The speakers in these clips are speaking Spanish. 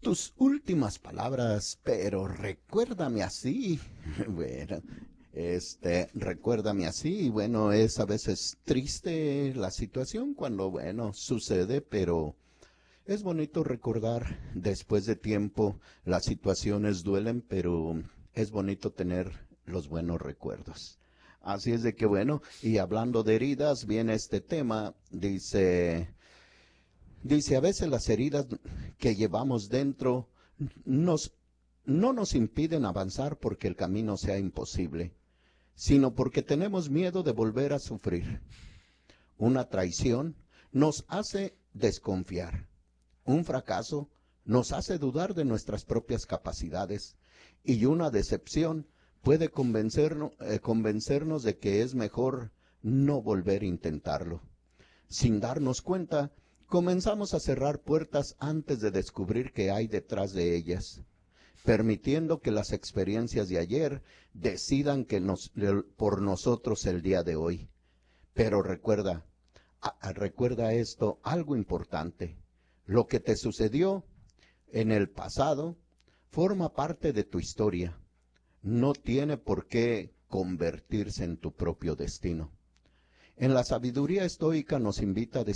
tus últimas palabras, pero recuérdame así. Bueno, recuérdame así. Y bueno, es a veces triste la situación cuando, bueno, sucede, pero es bonito recordar después de tiempo. Las situaciones duelen, pero es bonito tener los buenos recuerdos. Así es de que bueno, y hablando de heridas, viene este tema, dice, a veces las heridas que llevamos dentro nos, no nos impiden avanzar porque el camino sea imposible, sino porque tenemos miedo de volver a sufrir. Una traición nos hace desconfiar. Un fracaso nos hace dudar de nuestras propias capacidades y una decepción puede convencernos de que es mejor no volver a intentarlo. Sin darnos cuenta, comenzamos a cerrar puertas antes de descubrir qué hay detrás de ellas, permitiendo que las experiencias de ayer decidan por nosotros el día de hoy. Pero recuerda esto, algo importante. Lo que te sucedió en el pasado forma parte de tu historia. No tiene por qué convertirse en tu propio destino. En la sabiduría estoica nos invita a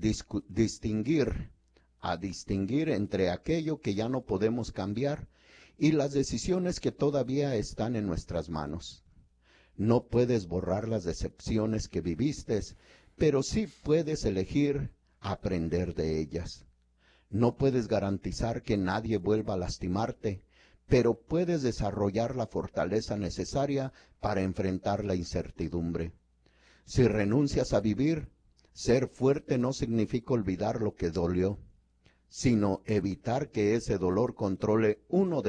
distinguir entre aquello que ya no podemos cambiar y las decisiones que todavía están en nuestras manos. No puedes borrar las decepciones que viviste, pero sí puedes elegir aprender de ellas. No puedes garantizar que nadie vuelva a lastimarte, pero puedes desarrollar la fortaleza necesaria para enfrentar la incertidumbre. Si renuncias a vivir, ser fuerte no significa olvidar lo que dolió, sino evitar que ese dolor controle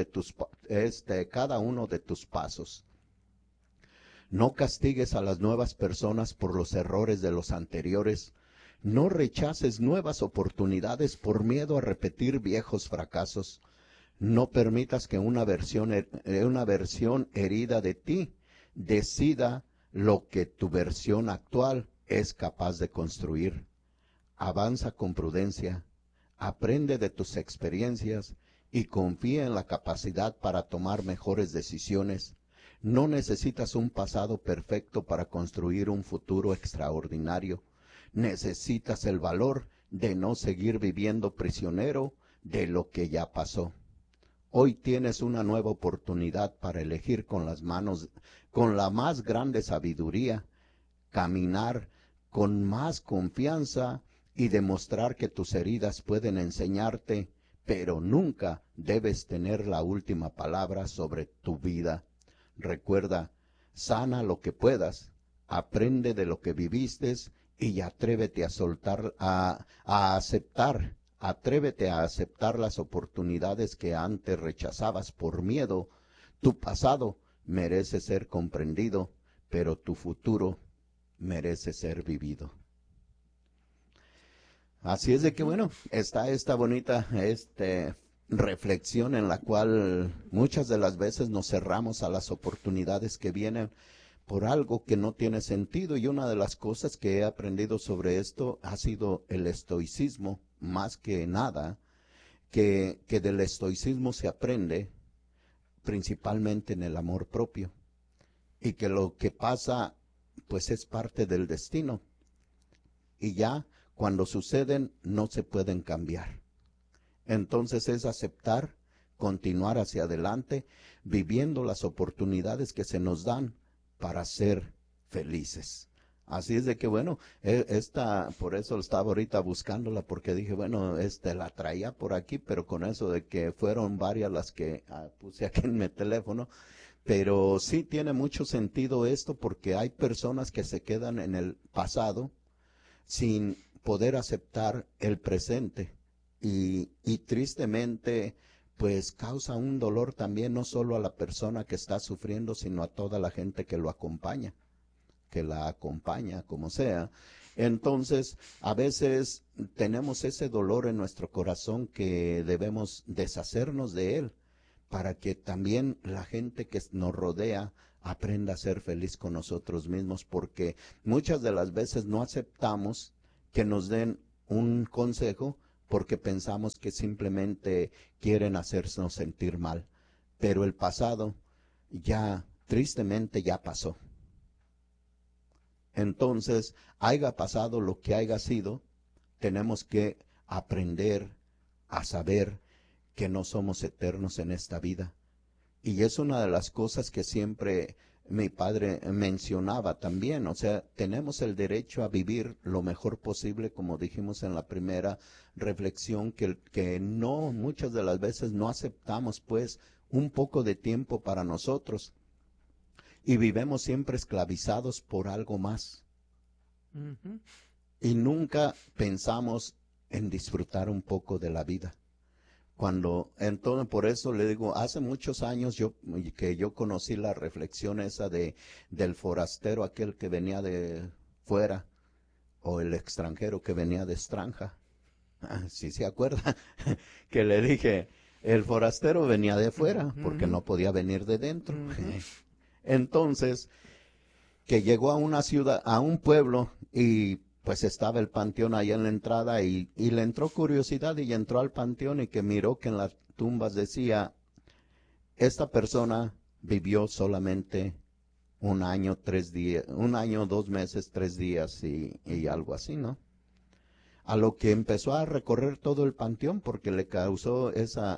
cada uno de tus pasos. No castigues a las nuevas personas por los errores de los anteriores. No rechaces nuevas oportunidades por miedo a repetir viejos fracasos. No permitas que una versión herida de ti decida lo que tu versión actual es capaz de construir. Avanza con prudencia, aprende de tus experiencias y confía en la capacidad para tomar mejores decisiones. No necesitas un pasado perfecto para construir un futuro extraordinario. Necesitas el valor de no seguir viviendo prisionero de lo que ya pasó. Hoy tienes una nueva oportunidad para elegir con la más grande sabiduría, caminar con más confianza y demostrar que tus heridas pueden enseñarte, pero nunca debes tener la última palabra sobre tu vida. Recuerda, sana lo que puedas, aprende de lo que viviste y atrévete Atrévete a aceptar las oportunidades que antes rechazabas por miedo. Tu pasado merece ser comprendido, pero tu futuro merece ser vivido. Así es de que bueno, está esta bonita reflexión en la cual muchas de las veces nos cerramos a las oportunidades que vienen por algo que no tiene sentido, y una de las cosas que he aprendido sobre esto ha sido el estoicismo, más que nada, que del estoicismo se aprende principalmente en el amor propio, y que lo que pasa pues es parte del destino, y ya cuando suceden no se pueden cambiar. Entonces es aceptar, continuar hacia adelante, viviendo las oportunidades que se nos dan para ser felices. Así es de que bueno, por eso estaba ahorita buscándola, porque dije, bueno, la traía por aquí, pero con eso de que fueron varias las que puse aquí en mi teléfono. Pero sí tiene mucho sentido esto, porque hay personas que se quedan en el pasado sin poder aceptar el presente, y tristemente pues causa un dolor también, no solo a la persona que está sufriendo, sino a toda la gente que la acompaña, como sea. Entonces, a veces tenemos ese dolor en nuestro corazón que debemos deshacernos de él, para que también la gente que nos rodea aprenda a ser feliz con nosotros mismos, porque muchas de las veces no aceptamos que nos den un consejo, porque pensamos que simplemente quieren hacernos sentir mal. Pero el pasado ya, tristemente, ya pasó. Entonces, haya pasado lo que haya sido, tenemos que aprender a saber que no somos eternos en esta vida. Y es una de las cosas que siempre mi padre mencionaba también. O sea, tenemos el derecho a vivir lo mejor posible, como dijimos en la primera reflexión, que no, muchas de las veces no aceptamos pues un poco de tiempo para nosotros. Y vivimos siempre esclavizados por algo más. Ujú. Y nunca pensamos en disfrutar un poco de la vida. Entonces, por eso le digo, hace muchos años que yo conocí la reflexión esa del forastero, aquel que venía de fuera, o el extranjero que venía de extranja. Si se acuerda, que le dije, el forastero venía de fuera, porque Ujú. no podía venir de dentro. Ujú. Entonces, que llegó a una ciudad, a un pueblo, y pues estaba el panteón ahí en la entrada, y le entró curiosidad y entró al panteón, y que miró que en las tumbas decía, esta persona vivió solamente 1 año, 3 días, 1 año, 2 meses, 3 días y Ujú. algo así, ¿no? A lo que empezó a recorrer todo el panteón porque le causó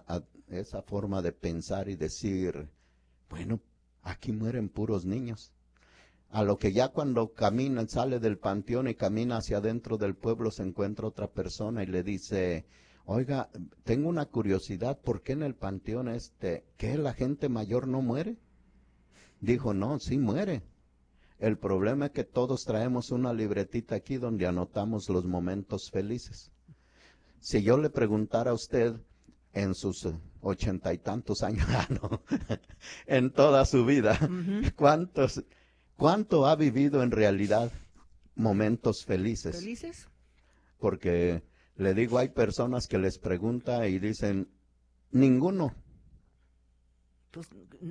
esa forma de pensar y decir, bueno, aquí mueren puros niños. A lo que ya cuando camina, sale del panteón y camina hacia adentro del pueblo, se encuentra otra persona y le dice, oiga, tengo una curiosidad, ¿por qué en el panteón qué la gente mayor no muere? Dijo, no, sí muere. El problema es que todos traemos una libretita aquí donde anotamos los momentos felices. Si yo le preguntara a usted en sus 80 y tantos años, no, en toda su vida, Ujú. ¿cuántos, cuánto ha vivido en realidad momentos felices? ¿Felices? Porque le digo, hay personas que les pregunta y dicen, ninguno. Pues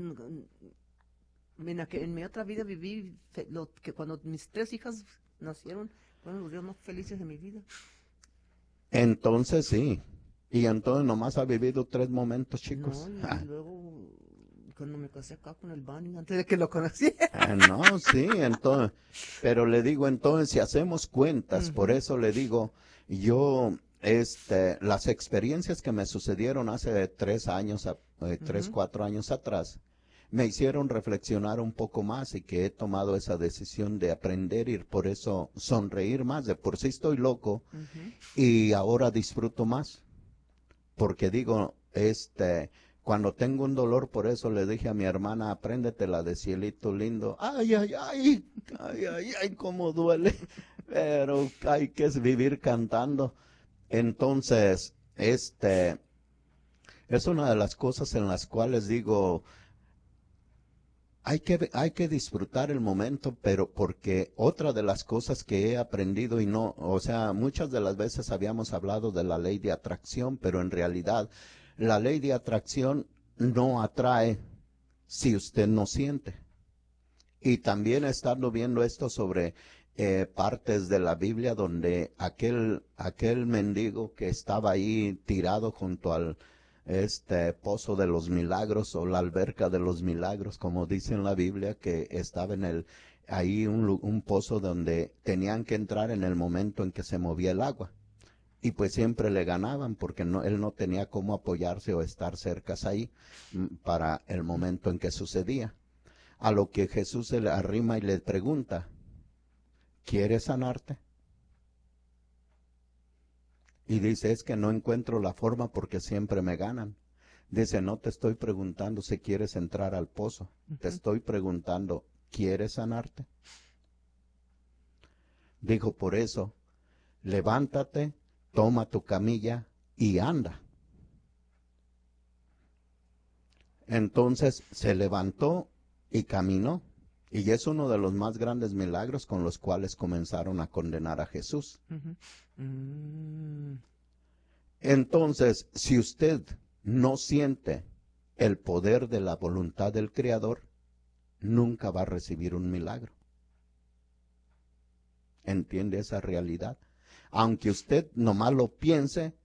en mi otra vida viví lo que cuando mis 3 hijas nacieron, fueron los días más felices de mi vida. Entonces sí. Y entonces nomás ha vivido 3 momentos, No, chicos. y luego cuando me casé acá con el Bunny, antes de que lo conocí. No, sí, entonces, pero le digo, entonces, si hacemos cuentas, por Ujú. eso le digo, yo, las experiencias que me sucedieron hace 3 años, 3, 4 años atrás, me hicieron reflexionar un poco más y que he tomado esa decisión de aprender y por eso sonreír más. De por sí estoy loco Ujú. y ahora disfruto más porque digo, cuando tengo un dolor, por eso le dije a mi hermana, apréndetela de cielito lindo. Ay, ay, ay, ay, ay, ay, cómo duele. Pero hay que vivir cantando. Entonces, es una de las cosas en las cuales digo, hay que disfrutar el momento, pero porque otra de las cosas que he aprendido y no, o sea, muchas de las veces habíamos hablado de la ley de atracción, pero en realidad la ley de atracción no atrae si usted no siente. Y también estando viendo esto sobre partes de la Biblia donde aquel mendigo que estaba ahí tirado junto al pozo de los milagros o la alberca de los milagros, como dice en la Biblia, que estaba ahí un pozo donde tenían que entrar en el momento en que se movía el agua. Y pues siempre le ganaban porque él no tenía cómo apoyarse o estar cerca ahí para el momento en que sucedía. A lo que Jesús se le arrima y le pregunta, ¿quieres sanarte? Y dice, es que no encuentro la forma porque siempre me ganan. Dice, no te estoy preguntando si quieres entrar al pozo, te Ujú. estoy preguntando, ¿quieres sanarte? Dijo, por eso, levántate, toma tu camilla y anda. Entonces se levantó y caminó. Y es uno de los más grandes milagros con los cuales comenzaron a condenar a Jesús. Ujú. Mm. Entonces, si usted no siente el poder de la voluntad del Creador, nunca va a recibir un milagro. ¿Entiende esa realidad? Aunque usted nomás lo piense,